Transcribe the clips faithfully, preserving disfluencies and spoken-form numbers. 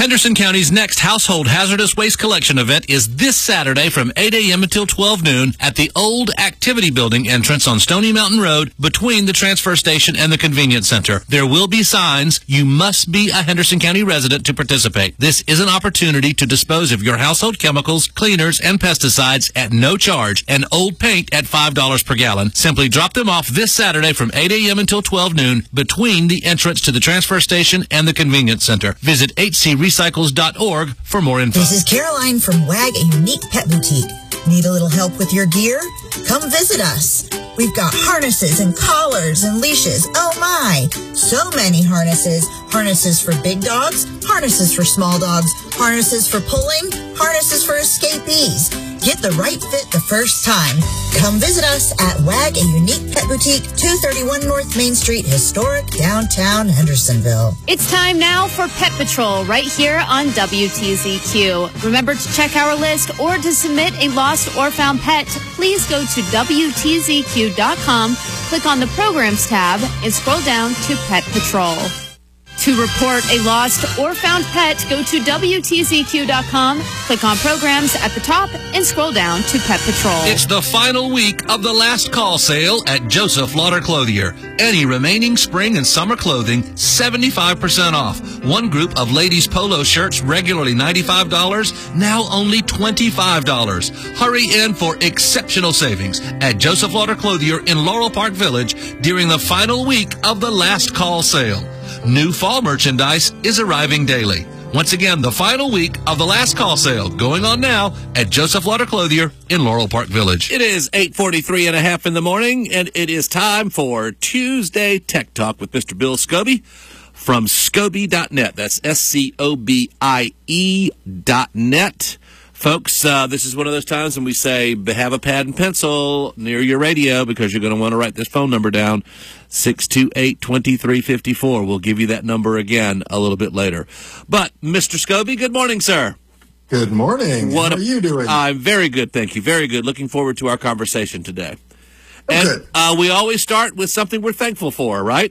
Henderson County's next household hazardous waste collection event is this Saturday from eight a.m. until twelve noon at the old Activity Building entrance on Stony Mountain Road between the transfer station and the convenience center. There will be signs. You must be a Henderson County resident to participate. This is an opportunity to dispose of your household chemicals, cleaners, and pesticides at no charge, and old paint at five dollars per gallon. Simply drop them off this Saturday from eight a.m. until twelve noon between the entrance to the transfer station and the convenience center. Visit h c recycles dot org for more info. This is Caroline from WAG, a unique pet boutique. Need a little help with your gear? Come visit us. We've got harnesses and collars and leashes. Oh my! So many harnesses. Harnesses for big dogs, harnesses for small dogs, harnesses for pulling, harnesses for escapees. Get the right fit the first time. Come visit us at WAG, a unique pet boutique, two thirty-one North Main Street, historic downtown Hendersonville. It's time now for Pet Patrol right here on W T Z Q. Remember to check our list or to submit a lost or found pet. Please go to W T Z Q dot com, click on the Programs tab, and scroll down to Pet Patrol. To report a lost or found pet, go to W T Z Q dot com, click on Programs at the top, and scroll down to Pet Patrol. It's the final week of the last call sale at Joseph Lauder Clothier. Any remaining spring and summer clothing, seventy-five percent off. One group of ladies' polo shirts, regularly ninety-five dollars, now only twenty-five dollars. Hurry in for exceptional savings at Joseph Lauder Clothier in Laurel Park Village during the final week of the last call sale. New fall merchandise is arriving daily. Once again, the final week of the last call sale going on now at Joseph Lauder Clothier in Laurel Park Village. It is eight forty-three and a half in the morning, and it is time for Tuesday Tech Talk with Mister Bill Scobie from Scobie dot net. That's S C O B I E dot net. Folks, uh, this is one of those times when we say, have a pad and pencil near your radio because you're going to want to write this phone number down, six two eight, two three five four. We'll give you that number again a little bit later. But, Mister Scobie, good morning, sir. Good morning. What How are you doing? I'm very good, thank you. Very good. Looking forward to our conversation today. Oh, and good. Uh, we always start with something we're thankful for, right?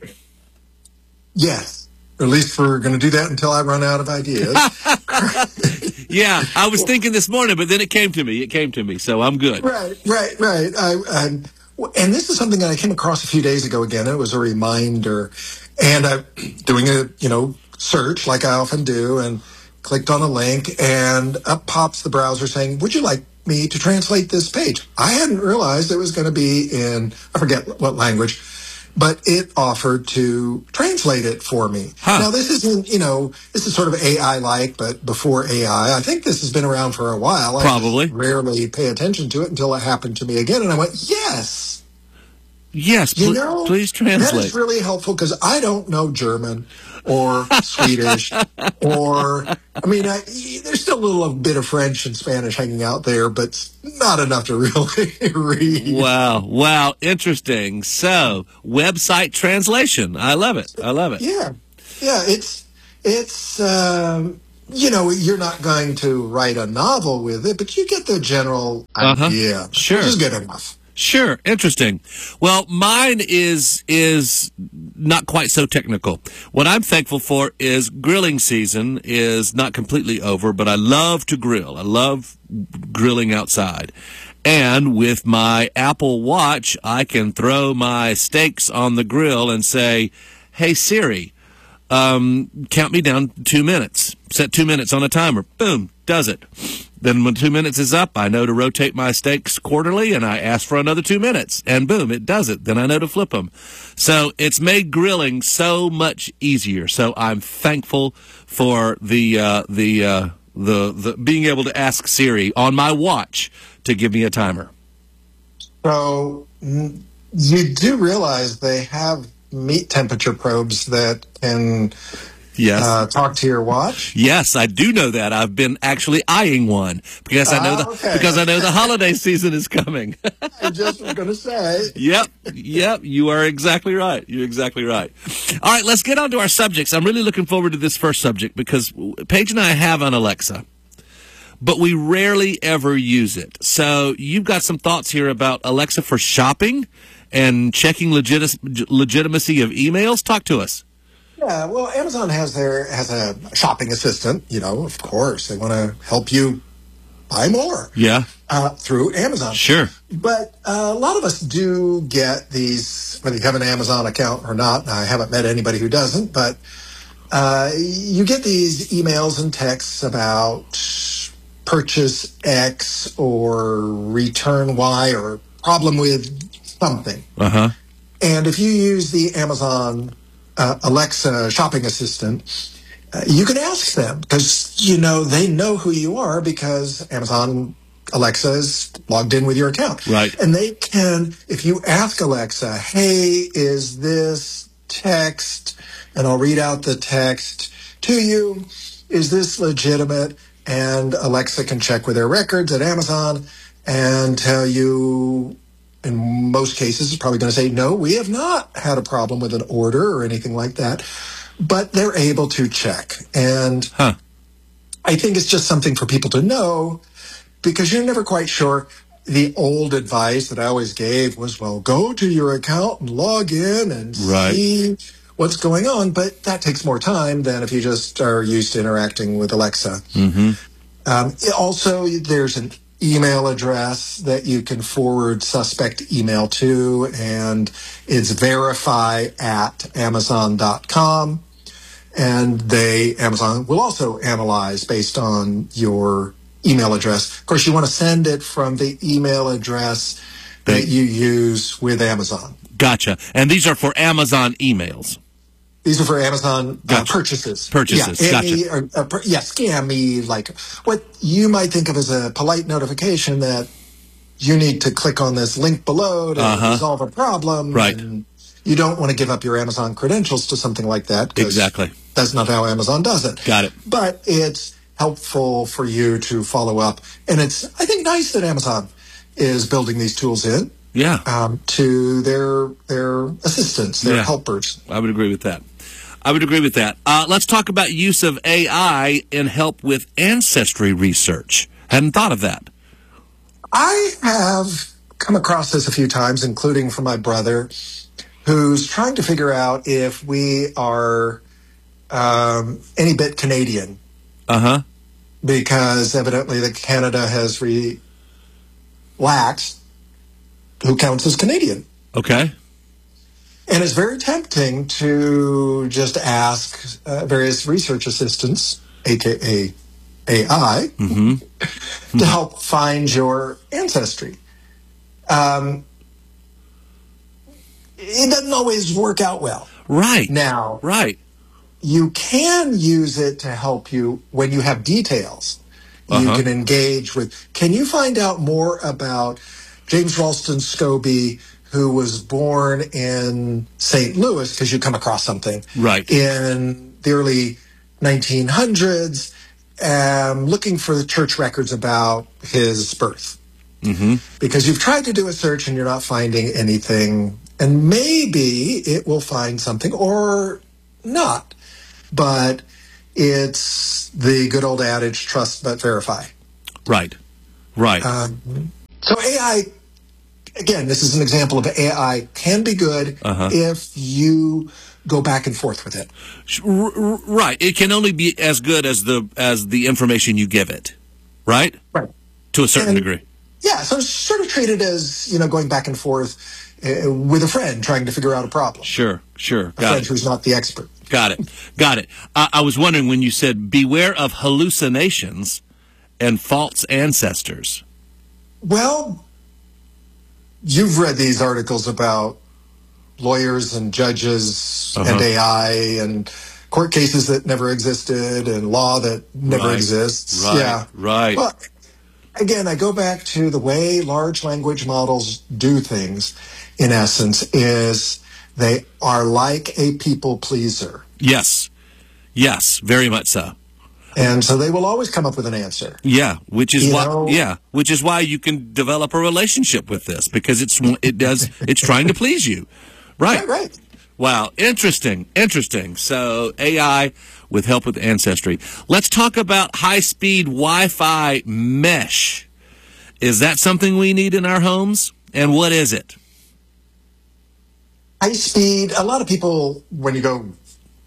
Yes. Or at least we're going to do that until I run out of ideas. Yeah, I was thinking this morning, but then it came to me. It came to me, so I'm good. Right, right, right. I, I, and this is something that I came across a few days ago again. It was a reminder. And I'm doing a, you know, search like I often do and clicked on a link and up pops the browser saying, would you like me to translate this page? I hadn't realized it was going to be in, I forget what language, but it offered to translate it for me. Huh. Now, this isn't, you know, this is sort of A I-like, but before A I. I think this has been around for a while. Probably. I just rarely pay attention to it until it happened to me again, and I went, yes. Yes, pl- You know, please that translate. is really helpful because I don't know German or Swedish or, I mean, I, there's still a little bit of French and Spanish hanging out there, but not enough to really read. Wow, wow, interesting. So, website translation. I love it. I love it. Yeah, yeah, it's, it's, um, you know, you're not going to write a novel with it, but you get the general Uh-huh. idea. Sure. Which is good enough. Sure, interesting. Well, mine is is not quite so technical. What I'm thankful for is grilling season is not completely over, but I love to grill. I love grilling outside. And with my Apple Watch, I can throw my steaks on the grill and say, "Hey Siri, um, count me down two minutes. Set two minutes on a timer." Boom, does it. Then when two minutes is up, I know to rotate my steaks quarterly, and I ask for another two minutes. And boom, it does it. Then I know to flip them. So it's made grilling so much easier. So I'm thankful for the uh, the, uh, the the being able to ask Siri on my watch to give me a timer. So mm, you do realize they have meat temperature probes that can Yes. uh, talk to your watch? Yes, I do know that. I've been actually eyeing one because I know Ah, the okay. because I know the holiday season is coming. I just was going to say. Yep, yep, you are exactly right. You're exactly right. All right, let's get on to our subjects. I'm really looking forward to this first subject because Paige and I have an Alexa, but we rarely ever use it. So you've got some thoughts here about Alexa for shopping and checking legit- legitimacy of emails. Talk to us. Yeah, Yeah, well, Amazon has their has a shopping assistant. You know, of course, they want to help you buy more. Yeah, uh, through Amazon. Sure. But uh, a lot of us do get these, whether you have an Amazon account or not. I haven't met anybody who doesn't, but uh, you get these emails and texts about purchase X or return Y or problem with something. Uh-huh. And if you use the Amazon uh, Alexa shopping assistant, uh, you can ask them because, you know, they know who you are because Amazon Alexa is logged in with your account. Right. And they can, if you ask Alexa, hey, is this text, and I'll read out the text to you, is this legitimate? And Alexa can check with their records at Amazon and tell you, in most cases, it's probably going to say, no, we have not had a problem with an order or anything like that. But they're able to check. And huh. I think it's just something for people to know because you're never quite sure. The old advice that I always gave was, well, go to your account and log in and right. see what's going on. But that takes more time than if you just are used to interacting with Alexa. Mm-hmm. Um, also, there's an email address that you can forward suspect email to, and it's verify at amazon dot com. And they, Amazon, will also analyze based on your email address. Of course, you want to send it from the email address that you use with Amazon. Gotcha. And these are for Amazon emails. These are for Amazon gotcha. uh, purchases. Purchases, yeah, gotcha. A, or, or, yeah, scam me, like what you might think of as a polite notification that you need to click on this link below to uh-huh. resolve a problem. Right. And you don't want to give up your Amazon credentials to something like that. Exactly. That's not how Amazon does it. Got it. But it's helpful for you to follow up. And it's, I think, nice that Amazon is building these tools in. Yeah. Um, to their their assistants, their yeah. helpers. I would agree with that. I would agree with that. Uh, let's talk about use of A I in help with ancestry research. Hadn't thought of that. I have come across this a few times, including from my brother, who's trying to figure out if we are um, any bit Canadian. Uh-huh. Because evidently the Canada has relaxed who counts as Canadian. Okay. And it's very tempting to just ask uh, various research assistants, a k a. A I, mm-hmm. to help find your ancestry. Um, it doesn't always work out well. Right. Now, right. you can use it to help you when you have details. You uh-huh. can engage with, can you find out more about James Ralston Scobie, who was born in Saint Louis, because you come across something, right. in the early nineteen hundreds, um, looking for the church records about his birth. Mm-hmm. Because you've tried to do a search and you're not finding anything, and maybe it will find something or not. But it's the good old adage, trust but verify. Right, right. Um, so A I, again, this is an example of A I can be good uh-huh. if you go back and forth with it. Right. It can only be as good as the as the information you give it, right? Right. To a certain and, degree. Yeah, so sort of treat it as, you know, going back and forth uh, with a friend trying to figure out a problem. Sure, sure. A Got friend it. who's not the expert. Got it. Got it. I, I was wondering when you said beware of hallucinations and false ancestors. Well, you've read these articles about lawyers and judges uh-huh. and A I and court cases that never existed and law that never right. exists. Right. Yeah. Right. Well, again, I go back to the way large language models do things, in essence, is they are like a people pleaser. Yes. Yes, very much so. And so they will always come up with an answer. Yeah, which is you why know, yeah, which is why you can develop a relationship with this because it's it does it's trying to please you. Right. Right, right. Wow, interesting. Interesting. So A I with help with ancestry. Let's talk about high-speed Wi-Fi mesh. Is that something we need in our homes? And what is it? High speed, a lot of people, when you go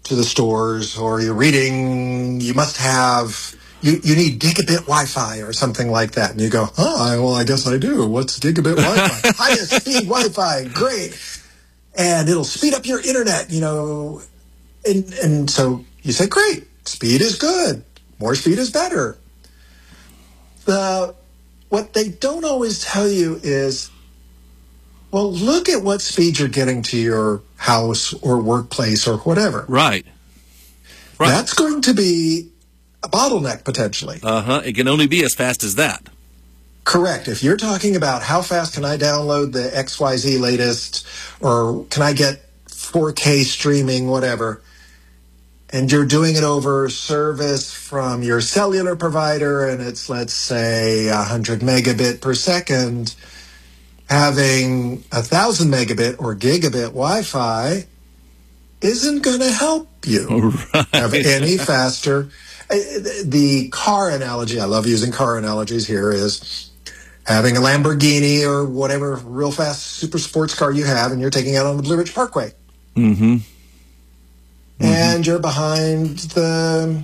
to the stores, or you're reading, you must have, you, you need gigabit Wi-Fi or something like that. And you go, oh, well, I guess I do. What's gigabit Wi-Fi? Highest speed Wi-Fi, great. And it'll speed up your internet, you know. And, and so you say, great, speed is good. More speed is better. The, what they don't always tell you is, well, look at what speed you're getting to your house or workplace or whatever. Right. Right. That's going to be a bottleneck potentially. Uh-huh. It can only be as fast as that. Correct. If you're talking about how fast can I download the X Y Z latest, or can I get four K streaming, whatever, and you're doing it over service from your cellular provider, and it's, let's say, one hundred megabit per second, having one thousand megabit or gigabit Wi-Fi isn't going to help you right. have any faster. The car analogy, I love using car analogies here, is having a Lamborghini or whatever real fast super sports car you have, and you're taking it on the Blue Ridge Parkway. Mm-hmm. Mm-hmm. And you're behind the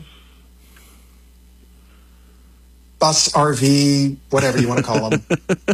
bus, R V, whatever you want to call them.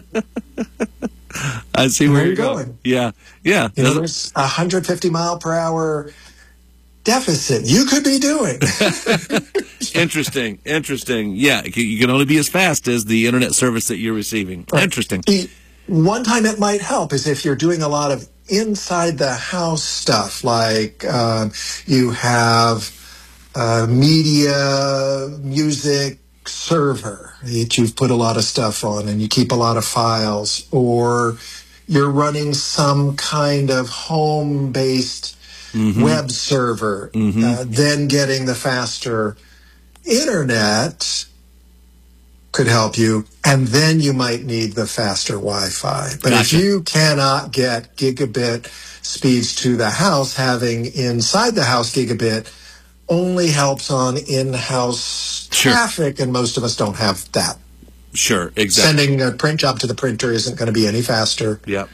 I see where, where you're you're going. going. Yeah, yeah. You know, there's a one hundred fifty mile per hour deficit you could be doing. Interesting, interesting. Yeah, you can only be as fast as the internet service that you're receiving. Right. Interesting. One time it might help is if you're doing a lot of inside the house stuff, like um, you have a media, music server that you've put a lot of stuff on and you keep a lot of files, or you're running some kind of home-based mm-hmm. web server, mm-hmm. uh, then getting the faster internet could help you, and then you might need the faster Wi-Fi. But gotcha. If you cannot get gigabit speeds to the house, having inside the house gigabit only helps on in-house sure. traffic, and most of us don't have that. Sure, exactly. Sending a print job to the printer isn't going to be any faster. Yep.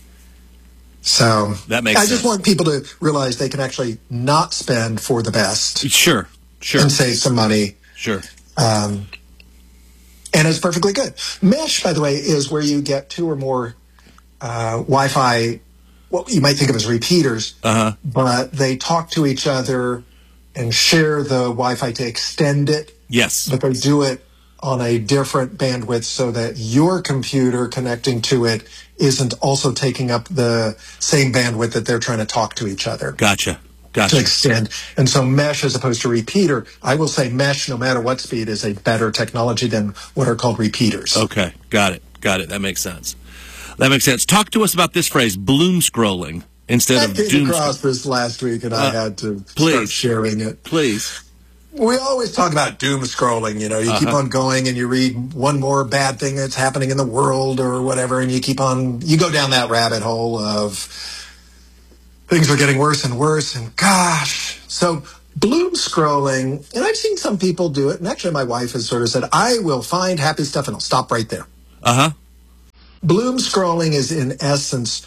So that makes I sense. just want people to realize they can actually not spend for the best. Sure, sure. And save some money. Sure. Um, and it's perfectly good. Mesh, by the way, is where you get two or more uh, Wi-Fi, what you might think of as repeaters, uh-huh. but they talk to each other and share the Wi-Fi to extend it. Yes. But they do it on a different bandwidth so that your computer connecting to it isn't also taking up the same bandwidth that they're trying to talk to each other. Gotcha. Gotcha. To extend. And so mesh as opposed to repeater, I will say mesh, no matter what speed, is a better technology than what are called repeaters. Okay. Got it. Got it. That makes sense. That makes sense. Talk to us about this phrase, bloom scrolling, instead I of came doom across scrolling. this last week, and uh, I had to please. start sharing it. Please. We always talk about doom scrolling. You know, you uh-huh. keep on going and you read one more bad thing that's happening in the world or whatever, and you keep on, you go down that rabbit hole of things are getting worse and worse, and gosh. So bloom scrolling, and I've seen some people do it, and actually my wife has sort of said, I will find happy stuff and I'll stop right there. Uh-huh. Bloom scrolling is, in essence,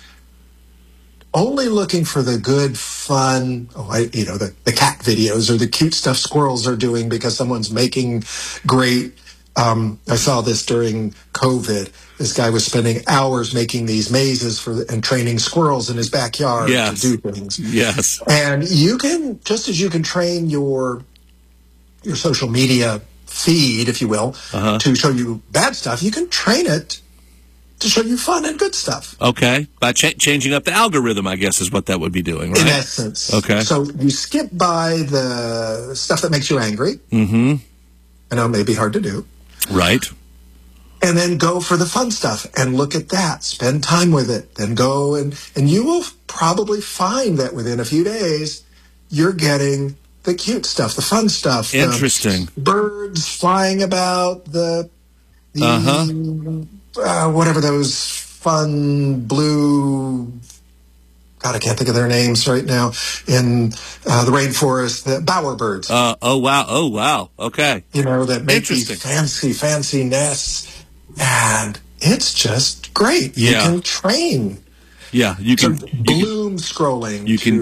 only looking for the good, fun, oh, I, you know, the, the cat videos or the cute stuff squirrels are doing because someone's making great. Um, I saw this during COVID. This guy was spending hours making these mazes for and training squirrels in his backyard yes. to do things. Yes. And you can, just as you can train your your social media feed, if you will, uh-huh. to show you bad stuff, you can train it to show you fun and good stuff. Okay. By ch- changing up the algorithm, I guess, is what that would be doing, right? In essence. Okay. So you skip by the stuff that makes you angry. Mm-hmm. I know it may be hard to do. Right. And then go for the fun stuff and look at that. Spend time with it. Then go and, and you will probably find that within a few days, you're getting the cute stuff, the fun stuff. Interesting. The birds flying about, the, the uh-huh. uh, whatever those fun blue, God, I can't think of their names right now, in uh, the rainforest, the bowerbirds. Uh, oh, wow. Oh, wow. Okay. You know, that make these fancy, fancy nests. And it's just great. You yeah. can train. Yeah, you can. So bloom you can, scrolling you to can,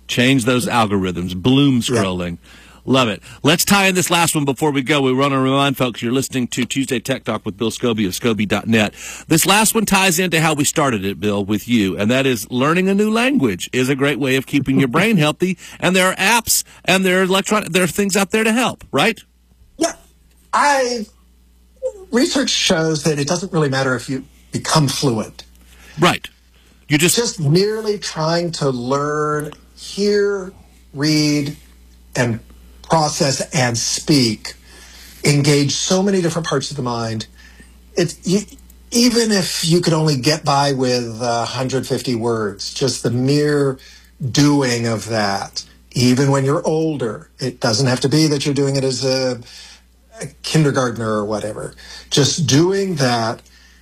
Change those algorithms. Bloom scrolling. Yeah. Love it. Let's tie in this last one before we go. We want to remind folks you're listening to Tuesday Tech Talk with Bill Scobie of Scobie dot net. This last one ties into how we started it, Bill, with you, and that is learning a new language is a great way of keeping your brain healthy, and there are apps and there are electronic, there are things out there to help, right? Yeah. I research shows that it doesn't really matter if you become fluent. Right. You just just merely trying to learn, hear, read, and process and speak, engage so many different parts of the mind. It's you, even if you could only get by with uh, one hundred fifty words, just the mere doing of that, even when you're older, it doesn't have to be that you're doing it as a, a kindergartner or whatever. Just doing that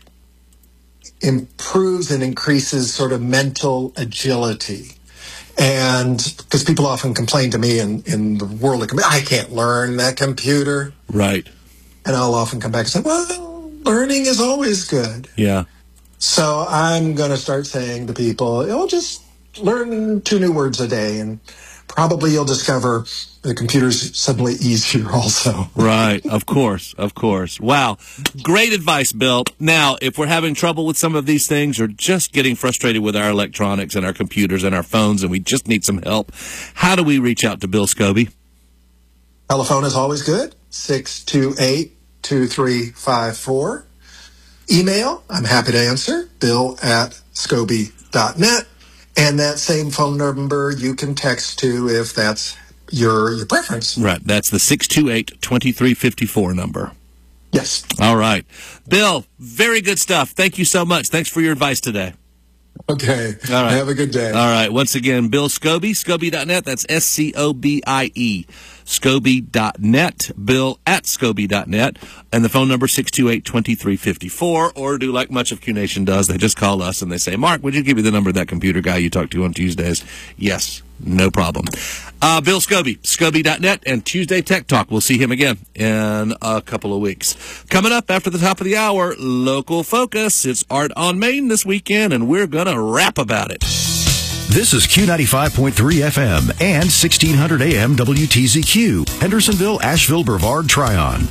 improves and increases sort of mental agility. And because people often complain to me in, in the world of computer, I can't learn that computer. Right. And I'll often come back and say, well, learning is always good. Yeah. So I'm going to start saying to people, oh, just learn two new words a day, and probably you'll discover the computer's suddenly easier also. Right. Of course. Of course. Wow. Great advice, Bill. Now, if we're having trouble with some of these things or just getting frustrated with our electronics and our computers and our phones and we just need some help, how do we reach out to Bill Scobie? Telephone is always good, six two eight, two three five four. Email, I'm happy to answer, bill at scobie dot net. And that same phone number you can text to if that's your your preference. Right. That's the six two eight, two three five four number. Yes. All right. Bill, very good stuff. Thank you so much. Thanks for your advice today. Okay. All right. Have a good day. All right. Once again, Bill Scobie, scobie dot net. That's S C O B I E. scobie dot net. Bill at scobie dot net. And the phone number six two eight, two three five four. Or do like much of Q Nation does. They just call us and they say, Mark, would you give me the number of that computer guy you talked to on Tuesdays? Yes. No problem. Uh, Bill Scobie, scobie dot net, and Tuesday Tech Talk. We'll see him again in a couple of weeks. Coming up after the top of the hour, Local Focus. It's Art on Main this weekend, and we're going to rap about it. This is Q ninety-five point three F M and sixteen hundred A M W T Z Q, Hendersonville, Asheville, Brevard, Tryon.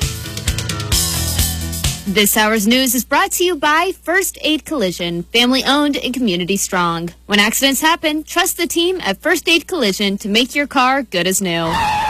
This hour's news is brought to you by First Aid Collision, family owned and community strong. When accidents happen, trust the team at First Aid Collision to make your car good as new.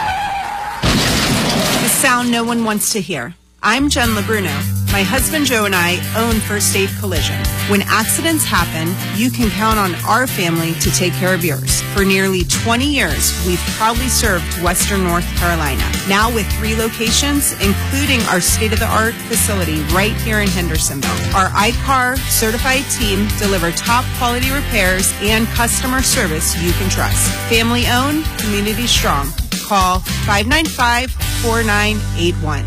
The sound no one wants to hear. I'm Jen LeBruno. My husband Joe and I own First Aid Collision. When accidents happen, you can count on our family to take care of yours. For nearly twenty years, we've proudly served Western North Carolina. Now with three locations, including our state-of-the-art facility right here in Hendersonville. Our I C A R certified team deliver top quality repairs and customer service you can trust. Family owned, community strong. Call five nine five, four nine eight one.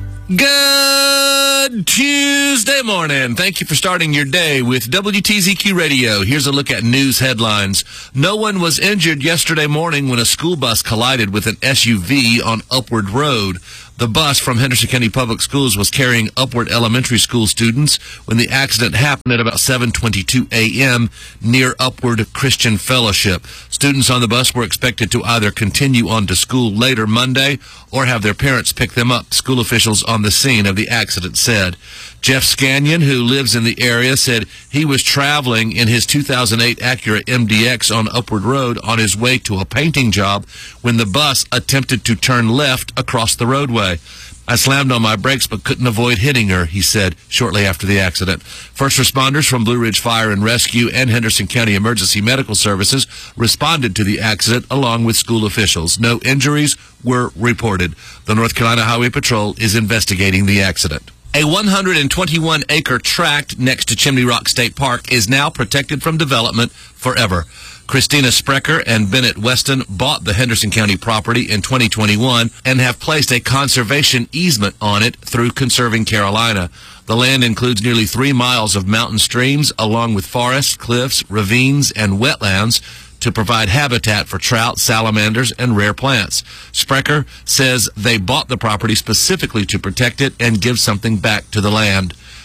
Good Tuesday morning. Thank you for starting your day with W T Z Q Radio. Here's a look at news headlines. No one was injured yesterday morning when a school bus collided with an S U V on Upward Road. The bus from Henderson County Public Schools was carrying Upward Elementary School students when the accident happened at about seven twenty-two a m near Upward Christian Fellowship. Students on the bus were expected to either continue on to school later Monday or have their parents pick them up, school officials on the scene of the accident said. Jeff Scannion, who lives in the area, said he was traveling in his two thousand eight Acura M D X on Upward Road on his way to a painting job when the bus attempted to turn left across the roadway. I slammed on my brakes but couldn't avoid hitting her, he said shortly after the accident. First responders from Blue Ridge Fire and Rescue and Henderson County Emergency Medical Services responded to the accident along with school officials. No injuries were reported. The North Carolina Highway Patrol is investigating the accident. A one hundred twenty-one acre tract next to Chimney Rock State Park is now protected from development forever. Christina Sprecher and Bennett Weston bought the Henderson County property in twenty twenty-one and have placed a conservation easement on it through Conserving Carolina. The land includes nearly three miles of mountain streams along with forests, cliffs, ravines, and wetlands to provide habitat for trout, salamanders, and rare plants. Sprecher says they bought the property specifically to protect it and give something back to the land.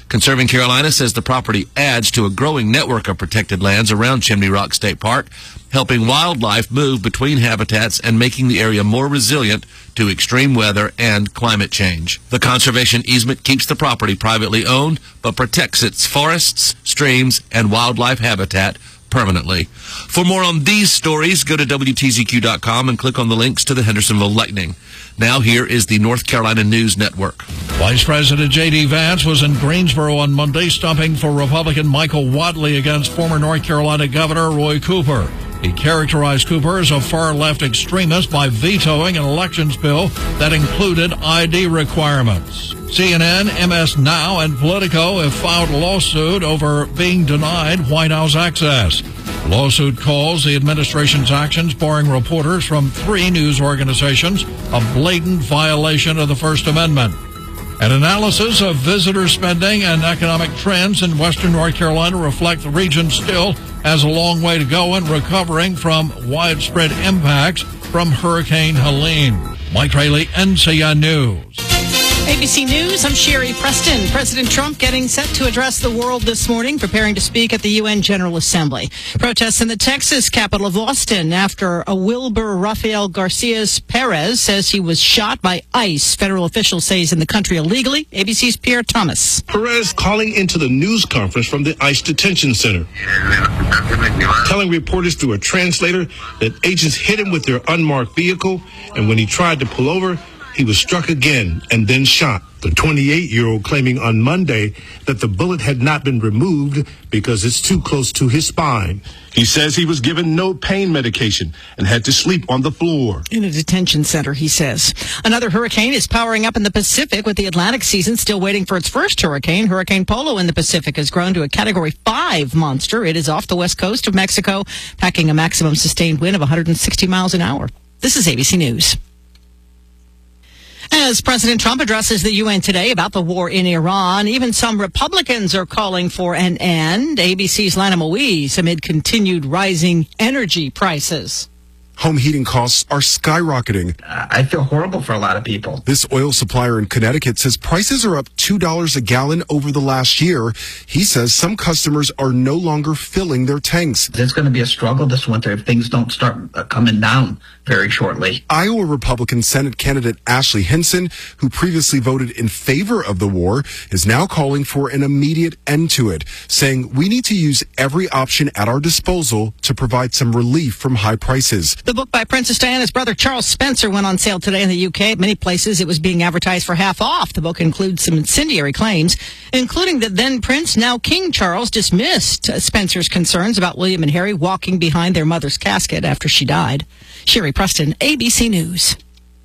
Conserving Carolina says the property adds to a growing network of protected lands around Chimney Rock State Park, helping wildlife move between habitats and making the area more resilient to extreme weather and climate change. The conservation easement keeps the property privately owned, but protects its forests, streams, and wildlife habitat permanently. For more on these stories, go to W T Z Q dot com and click on the links to the Hendersonville Lightning. Now here is the North Carolina News Network. Vice President J D. Vance was in Greensboro on Monday, stumping for Republican Michael Whatley against former North Carolina Governor Roy Cooper. He characterized Cooper as a far-left extremist by vetoing an elections bill that included I D requirements. C N N, M S Now, and Politico have filed a lawsuit over being denied White House access. The lawsuit calls the administration's actions, barring reporters from three news organizations, a blatant violation of the First Amendment. An analysis of visitor spending and economic trends in western North Carolina reflect the region still has a long way to go in recovering from widespread impacts from Hurricane Helene. Mike Rayleigh, N C N News. A B C News, I'm Sherry Preston. President Trump getting set to address the world this morning, preparing to speak at the U N General Assembly. Protests in the Texas capital of Austin after a Wilbur Rafael Garcias Perez says he was shot by ICE. Federal officials say he's in the country illegally. A B C's Pierre Thomas. Perez calling into the news conference from the ICE detention center, telling reporters through a translator that agents hit him with their unmarked vehicle, and when he tried to pull over, he was struck again and then shot. The twenty-eight-year-old claiming on Monday that the bullet had not been removed because it's too close to his spine. He says he was given no pain medication and had to sleep on the floor. In a detention center, he says. Another hurricane is powering up in the Pacific, with the Atlantic season still waiting for its first hurricane. Hurricane Polo in the Pacific has grown to a Category five monster. It is off the west coast of Mexico, packing a maximum sustained wind of one hundred sixty miles an hour. This is A B C News. As President Trump addresses the U N today about the war in Iran, even some Republicans are calling for an end. A B C's Lana Moise amid continued rising energy prices. Home heating costs are skyrocketing. I feel horrible for a lot of people. This oil supplier in Connecticut says prices are up two dollars a gallon over the last year. He says some customers are no longer filling their tanks. It's going to be a struggle this winter if things don't start uh, coming down very shortly. Iowa Republican Senate candidate Ashley Hinson, who previously voted in favor of the war, is now calling for an immediate end to it, saying we need to use every option at our disposal to provide some relief from high prices. The book by Princess Diana's brother Charles Spencer went on sale today in the U K. At many places, it was being advertised for half off. The book includes some incendiary claims, including that then Prince, now King Charles, dismissed Spencer's concerns about William and Harry walking behind their mother's casket after she died. Sherry Preston, A B C News.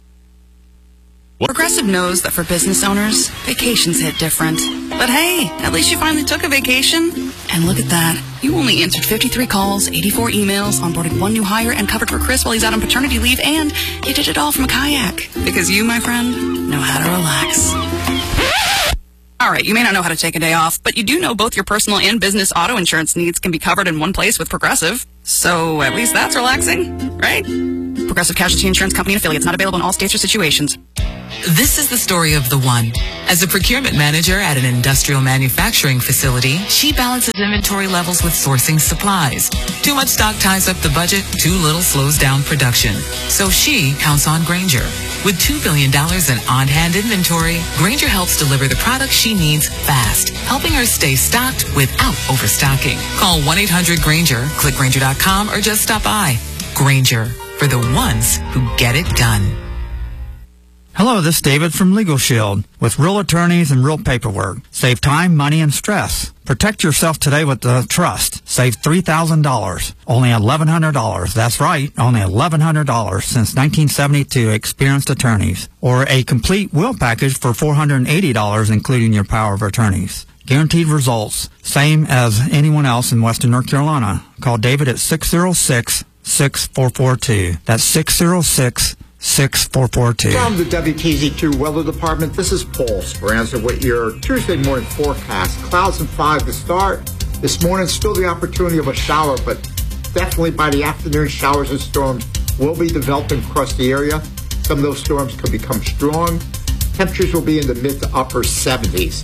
Progressive knows that for business owners, vacations hit different. But hey, at least you finally took a vacation. And look at that. You only answered fifty-three calls, eighty-four emails, onboarded one new hire, and covered for Chris while he's out on paternity leave, and you did it all from a kayak. Because you, my friend, know how to relax. All right, you may not know how to take a day off, but you do know both your personal and business auto insurance needs can be covered in one place with Progressive. So at least that's relaxing, right? Progressive Casualty Insurance Company and affiliates, not available in all states or situations. This is the story of the one. As a procurement manager at an industrial manufacturing facility, she balances inventory levels with sourcing supplies. Too much stock ties up the budget, too little slows down production. So she counts on Grainger. With two billion dollars in on-hand inventory, Grainger helps deliver the products she needs fast, helping her stay stocked without overstocking. Call one eight hundred Grainger, click Grainger dot com, or just stop by. Grainger, for the ones who get it done. Hello, this is David from Legal Shield. With real attorneys and real paperwork, save time, money, and stress. Protect yourself today with the trust. Save three thousand dollars. Only eleven hundred dollars. That's right, only eleven hundred dollars since nineteen seventy-two, experienced attorneys. Or a complete will package for four hundred eighty dollars, including your power of attorneys. Guaranteed results, same as anyone else in Western North Carolina. Call David at six oh six, six four four two. That's six oh six, six four four two. From the W T Z Q Weather Department, this is Paul Speranza with your Tuesday morning forecast. Clouds and five to start. This morning, still the opportunity of a shower, but definitely by the afternoon, showers and storms will be developing across the area. Some of those storms could become strong. Temperatures will be in the mid to upper seventies.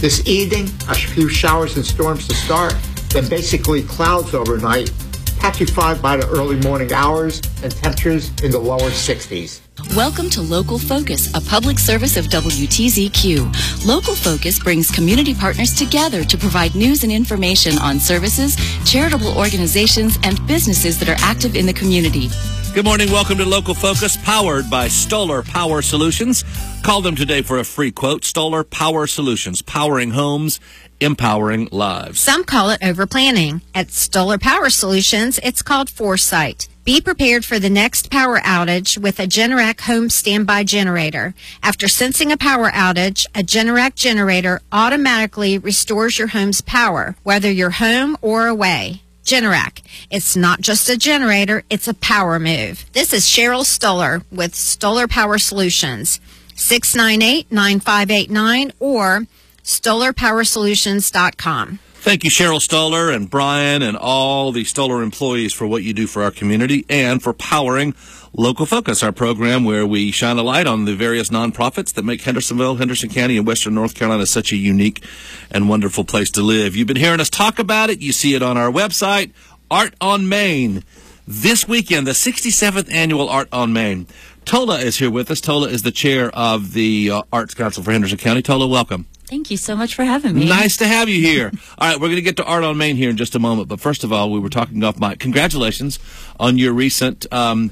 This evening, a few showers and storms to start, then basically clouds overnight, patchy fog by the early morning hours, and temperatures in the lower sixties. Welcome to Local Focus, a public service of W T Z Q. Local Focus brings community partners together to provide news and information on services, charitable organizations, and businesses that are active in the community. Good morning. Welcome to Local Focus, powered by Stoller Power Solutions. Call them today for a free quote. Stoller Power Solutions, powering homes, empowering lives. Some call it overplanning. At Stoller Power Solutions, it's called foresight. Be prepared for the next power outage with a Generac home standby generator. After sensing a power outage, a Generac generator automatically restores your home's power, whether you're home or away. Generac. It's not just a generator, it's a power move. This is Cheryl Stoller with Stoller Power Solutions. six nine eight, nine five eight nine or stoller power solutions dot com. Thank you, Cheryl Stoller and Brian and all the Stoller employees for what you do for our community and for powering Local Focus, our program where we shine a light on the various nonprofits that make Hendersonville, Henderson County, and Western North Carolina such a unique and wonderful place to live. You've been hearing us talk about it. You see it on our website, Art on Main. This weekend, the sixty-seventh annual Art on Main. Tola is here with us. Tola is the chair of the uh, Arts Council for Henderson County. Tola, welcome. Thank you so much for having me. Nice to have you here. All right, we're going to get to Art on Main here in just a moment. But first of all, we were talking off mic. Congratulations on your recent um,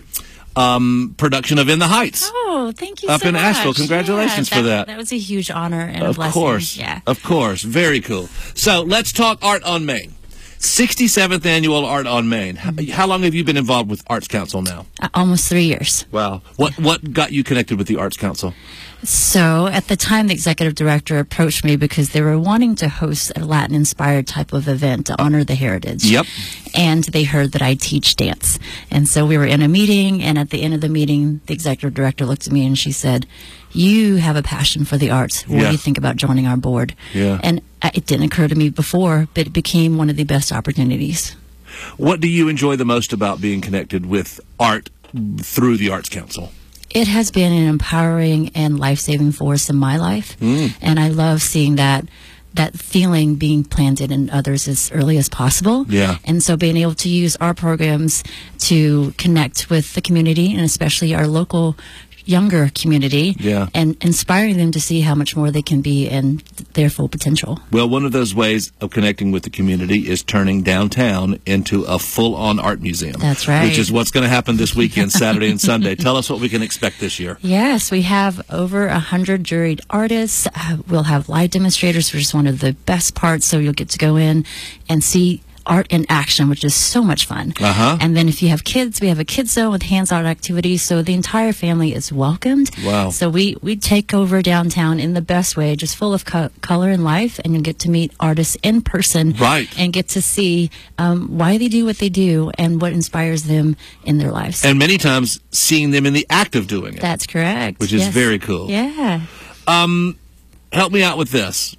um, production of In the Heights. Oh, thank you up so in much. Asheville. Congratulations yeah, for that. That was a huge honor and of a blessing. course. Yeah. Of course. Very cool. So let's talk Art on Main. sixty-seventh annual Art on Main. How, how long have you been involved with Arts Council now? Uh, almost three years. Wow. What what got you connected with the Arts Council? So at the time, the executive director approached me because they were wanting to host a Latin-inspired type of event to honor the heritage. Yep. And they heard that I teach dance. And so we were in a meeting, and at the end of the meeting, the executive director looked at me and she said, "You have a passion for the arts. What Yeah. do you think about joining our board?" Yeah. And it didn't occur to me before, but it became one of the best opportunities. What do you enjoy the most about being connected with art through the Arts Council? It has been an empowering and life-saving force in my life, Mm. and I love seeing that that feeling being planted in others as early as possible. Yeah. And so being able to use our programs to connect with the community, and especially our local younger community, Yeah. and inspiring them to see how much more they can be and their full potential. Well, one of those ways of connecting with the community is turning downtown into a full-on art museum. That's right. Which is what's going to happen this weekend, Saturday and Sunday. Tell us what we can expect this year. Yes, we have over a hundred juried artists. Uh, we'll have live demonstrators, which is one of the best parts. So you'll get to go in and see art in action, which is so much fun. Uh-huh. And then if you have kids, we have a kids zone with hands-on activities, so the entire family is welcomed. Wow. So we, we take over downtown in the best way, just full of co- color and life, and you'll get to meet artists in person. Right. And get to see um, why they do what they do and what inspires them in their lives. And many times seeing them in the act of doing it. That's correct. Which is Yes. very cool. Yeah. Um, help me out with this.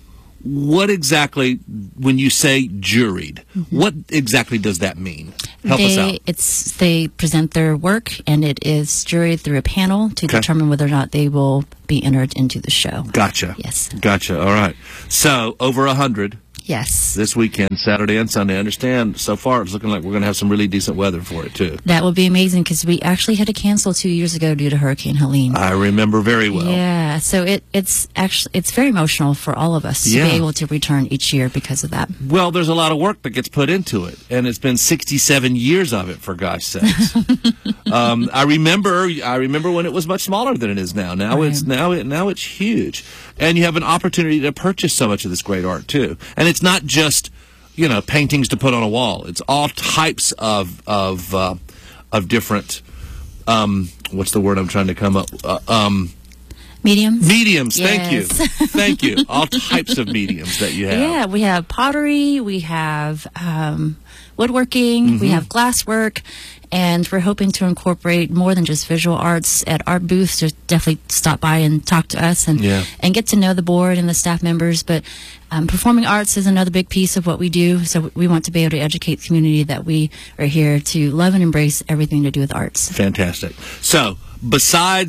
What exactly, when you say juried, what exactly does that mean? Help they, us out. It's they present their work, and it is juried through a panel to Okay. determine whether or not they will be entered into the show. Gotcha. Yes. Gotcha. All right. So, over a hundred Yes. this weekend, Saturday and Sunday. I understand so far it's looking like we're going to have some really decent weather for it, too. That will be amazing because we actually had to cancel two years ago due to Hurricane Helene. I remember very well. Yeah, so it, it's actually it's very emotional for all of us to Yeah. be able to return each year because of that. Well, there's a lot of work that gets put into it, and it's been sixty-seven years of it, for gosh sakes. um, I remember, I remember when it was much smaller than it is now. Now Right. it's now it now it's huge, and you have an opportunity to purchase so much of this great art too. And it's not just, you know, paintings to put on a wall. It's all types of of uh, of different. Um, what's the word I'm trying to come up? Uh, um, Mediums? Mediums. Thank you. Yes. Thank you. All types of mediums that you have. Yeah, we have pottery, we have um, woodworking, we Mhm. have glasswork, and we're hoping to incorporate more than just visual arts at our booth. So definitely stop by and talk to us and Yeah. and get to know the board and the staff members. But um, performing arts is another big piece of what we do. So we want to be able to educate the community that we are here to love and embrace everything to do with arts. Fantastic. So, besides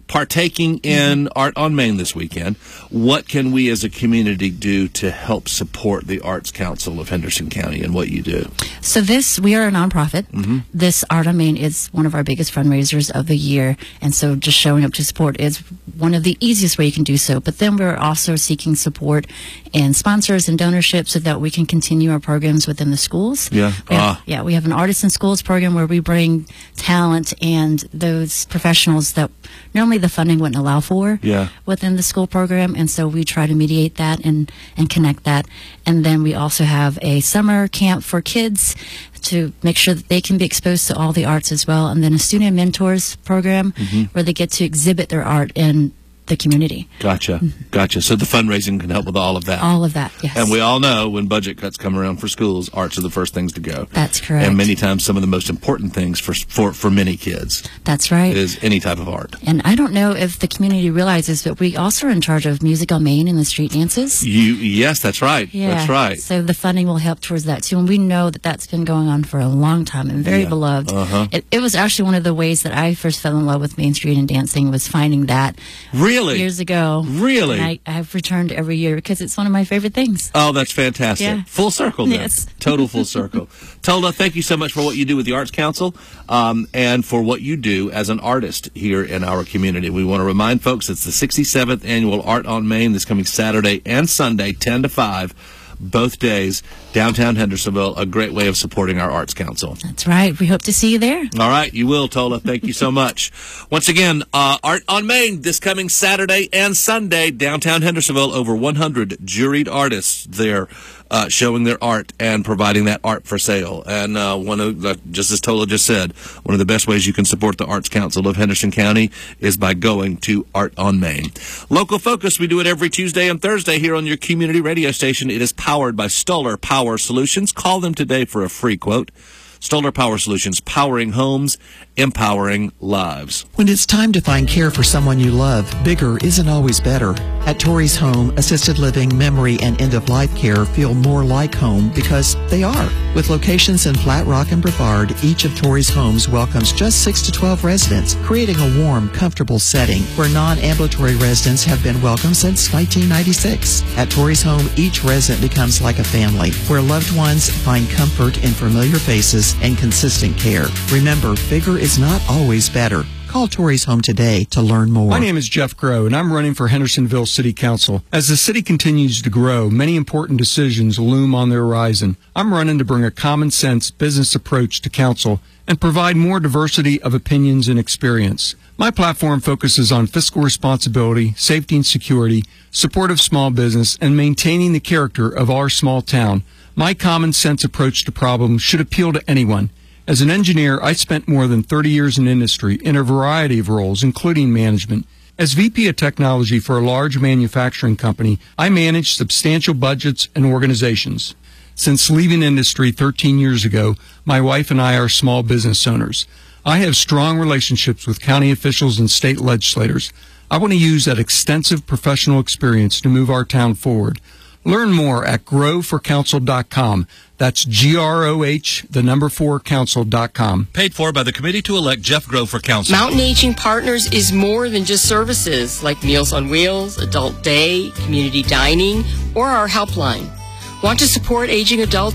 partaking in Art on Main this weekend. What can we as a community do to help support the Arts Council of Henderson County and what you do? So this, we are a nonprofit. Mm-hmm. This Art on Main is one of our biggest fundraisers of the year. And so just showing up to support is one of the easiest way you can do so. But then we're also seeking support and sponsors and donorship so that we can continue our programs within the schools. Yeah. We have, ah. Yeah, we have an Artists in Schools program where we bring talent and those professionals that normally the funding wouldn't allow for yeah. within the school program. And so we try to mediate that and, and connect that. And then we also have a summer camp for kids to make sure that they can be exposed to all the arts as well. And then a student mentors program mm-hmm. where they get to exhibit their art in the community. Gotcha. Mm-hmm. Gotcha. So the fundraising can help with all of that. All of that, yes. And we all know when budget cuts come around for schools, arts are the first things to go. That's correct. And many times some of the most important things for for, for many kids. That's right. Is any type of art. And I don't know if the community realizes, but we also are in charge of Music on Main and the street dances. You Yes, that's right. Yeah. That's right. So the funding will help towards that too. And we know that that's been going on for a long time and very yeah. beloved. Uh-huh. It, it was actually one of the ways that I first fell in love with Main Street and dancing was finding that really years ago. Really? And I, I've returned every year because it's one of my favorite things. Oh, that's fantastic. Yeah. Full circle then. Yes. Total full circle. Tola, thank you so much for what you do with the Arts Council um, and for what you do as an artist here in our community. We want to remind folks it's the sixty-seventh Annual Art on Main this coming Saturday and Sunday, ten to five. Both days, downtown Hendersonville, a great way of supporting our Arts Council. That's right. We hope to see you there. All right, you will, Tola. Thank you so much. Once again, uh, Art on Main this coming Saturday and Sunday, downtown Hendersonville, over one hundred juried artists there uh, showing their art and providing that art for sale. And uh, one of, uh, just as Tola just said, one of the best ways you can support the Arts Council of Henderson County is by going to Art on Main. Local Focus, we do it every Tuesday and Thursday here on your community radio station. It is powered by Stoller Power Solutions. Call them today for a free quote. Stoller Power Solutions, powering homes, empowering lives. When it's time to find care for someone you love, bigger isn't always better. At Torrey's Home, assisted living, memory, and end-of-life care feel more like home because they are. With locations in Flat Rock and Brevard, each of Torrey's homes welcomes just six to twelve residents, creating a warm, comfortable setting where non-ambulatory residents have been welcome since nineteen ninety-six. At Torrey's Home, each resident becomes like a family, where loved ones find comfort in familiar faces and consistent care. Remember, bigger is not always better. Call Torrey's Home today to learn more. My name is Jeff Groh, and I'm running for Hendersonville City Council. As the city continues to grow, many important decisions loom on the horizon. I'm running to bring a common-sense business approach to council and provide more diversity of opinions and experience. My platform focuses on fiscal responsibility, safety and security, support of small business, and maintaining the character of our small town. My common-sense approach to problems should appeal to anyone. As an engineer, I spent more than thirty years in industry in a variety of roles, including management. As V P of Technology for a large manufacturing company, I manage substantial budgets and organizations. Since leaving industry thirteen years ago, my wife and I are small business owners. I have strong relationships with county officials and state legislators. I want to use that extensive professional experience to move our town forward. Learn more at grow for council dot com. That's G R O H, the number four, council dot com. Paid for by the committee to elect Jeff Groh for council. Mountain Aging Partners is more than just services like Meals on Wheels, Adult Day, community dining, or our helpline. Want to support aging adults